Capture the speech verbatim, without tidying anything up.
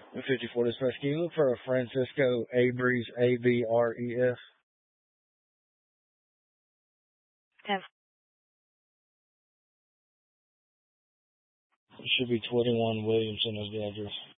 fifty-four dispatch. Can you look for a Francisco Abrees, A B R E S? ten. It should be twenty-one Williamson as the address.